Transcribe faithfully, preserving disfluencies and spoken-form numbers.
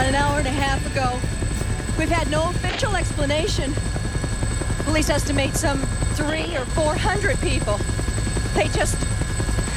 about an hour and a half ago. We've had no official explanation. Police estimate some three or four hundred people. They just